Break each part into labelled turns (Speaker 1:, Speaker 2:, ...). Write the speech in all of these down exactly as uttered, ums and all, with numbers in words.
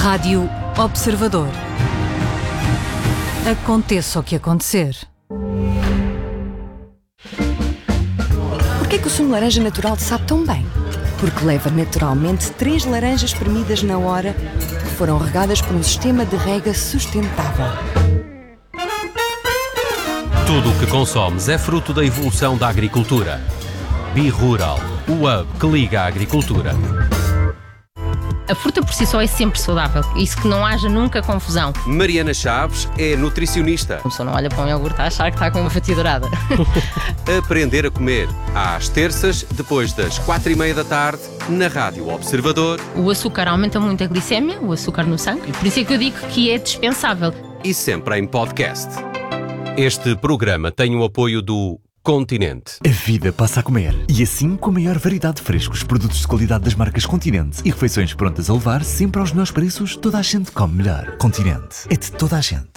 Speaker 1: Rádio Observador. Aconteça o que acontecer.
Speaker 2: Porquê que o sumo de laranja natural te sabe tão bem? Porque leva naturalmente três laranjas espremidas na hora que foram regadas por um sistema de rega sustentável.
Speaker 3: Tudo o que consomes é fruto da evolução da agricultura. Bi-Rural, o hub que liga a agricultura.
Speaker 4: A fruta por si só é sempre saudável, isso que não haja nunca confusão.
Speaker 3: Mariana Chaves é nutricionista.
Speaker 4: A pessoa não olha para um iogurte a achar que está com uma fatia dourada.
Speaker 3: Aprender a comer, às terças, depois das quatro e meia da tarde, na Rádio Observador.
Speaker 4: O açúcar aumenta muito a glicémia, o açúcar no sangue, por isso é que eu digo que é dispensável.
Speaker 3: E sempre em podcast. Este programa tem o apoio do Continente.
Speaker 5: A vida passa a comer. E assim, com a maior variedade de frescos, produtos de qualidade das marcas Continente e refeições prontas a levar, sempre aos melhores preços, toda a gente come melhor. Continente. É de toda a gente.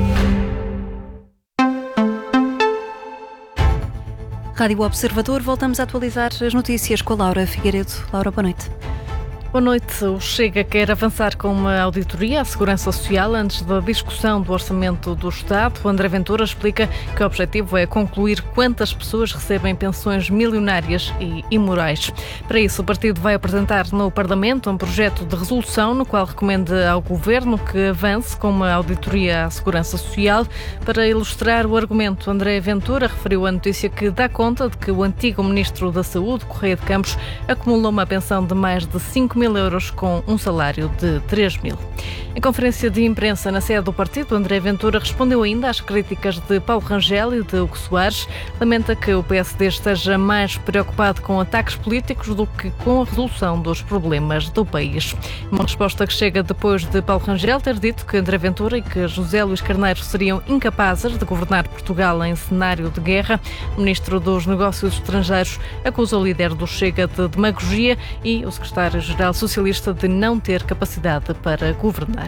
Speaker 1: Rádio Observador, voltamos a atualizar as notícias com a Laura Figueiredo. Laura, boa noite.
Speaker 6: Boa noite. O Chega quer avançar com uma auditoria à Segurança Social antes da discussão do Orçamento do Estado. O André Ventura explica que o objetivo é concluir quantas pessoas recebem pensões milionárias e imorais. Para isso, o partido vai apresentar no Parlamento um projeto de resolução no qual recomenda ao Governo que avance com uma auditoria à Segurança Social. Para ilustrar o argumento, André Ventura referiu a notícia que dá conta de que o antigo Ministro da Saúde, Correia de Campos, acumulou uma pensão de mais de cinco mil euros com um salário de três mil. Em conferência de imprensa na sede do partido, André Ventura respondeu ainda às críticas de Paulo Rangel e de Hugo Soares. Lamenta que o P S D esteja mais preocupado com ataques políticos do que com a resolução dos problemas do país. Uma resposta que chega depois de Paulo Rangel ter dito que André Ventura e que José Luís Carneiro seriam incapazes de governar Portugal em cenário de guerra. O Ministro dos Negócios Estrangeiros acusa o líder do Chega de demagogia e o secretário-geral socialista de não ter capacidade para governar.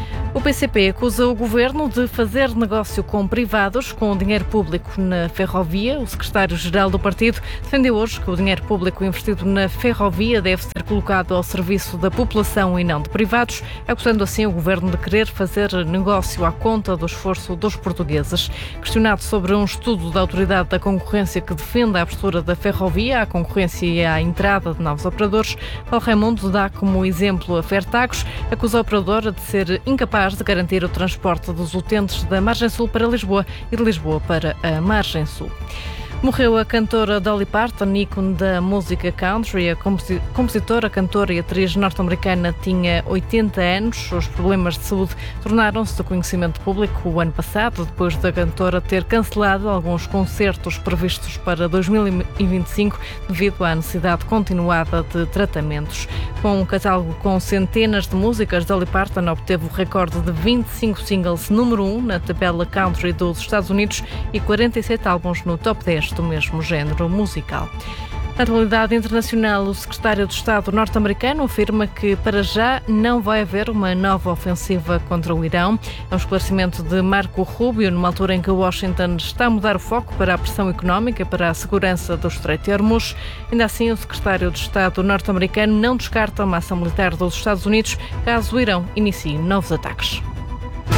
Speaker 6: O P C P acusa o Governo de fazer negócio com privados com o dinheiro público na ferrovia. O secretário-geral do partido defendeu hoje que o dinheiro público investido na ferrovia deve ser colocado ao serviço da população e não de privados, acusando assim o Governo de querer fazer negócio à conta do esforço dos portugueses. Questionado sobre um estudo da Autoridade da Concorrência que defende a abertura da ferrovia à concorrência e à entrada de novos operadores, Paulo Raimundo dá como exemplo a Fertagos, acusa a operadora de ser incapaz de garantir o transporte dos utentes da Margem Sul para Lisboa e de Lisboa para a Margem Sul. Morreu a cantora Dolly Parton, ícone da música country. A compositora, cantora e atriz norte-americana tinha oitenta anos. Os problemas de saúde tornaram-se de conhecimento público o ano passado, depois da cantora ter cancelado alguns concertos previstos para dois mil e vinte e cinco devido à necessidade continuada de tratamentos. Com um catálogo com centenas de músicas, Dolly Parton obteve o recorde de vinte e cinco singles número um na tabela country dos Estados Unidos e quarenta e sete álbuns no top dez do mesmo género musical. Na atualidade internacional, o secretário de Estado norte-americano afirma que, para já, não vai haver uma nova ofensiva contra o Irão. É um esclarecimento de Marco Rubio, numa altura em que Washington está a mudar o foco para a pressão económica e para a segurança do Estreito de Hormuz. Ainda assim, o secretário de Estado norte-americano não descarta uma ação militar dos Estados Unidos caso o Irão inicie novos ataques.